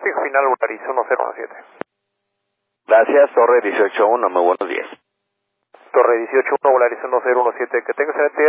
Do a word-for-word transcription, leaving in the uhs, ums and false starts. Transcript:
Fijo final Volaris uno cero uno siete. Gracias, Torre dieciocho uno, muy buenos días. Torre dieciocho uno, Volaris uno cero uno siete, que tenga excelente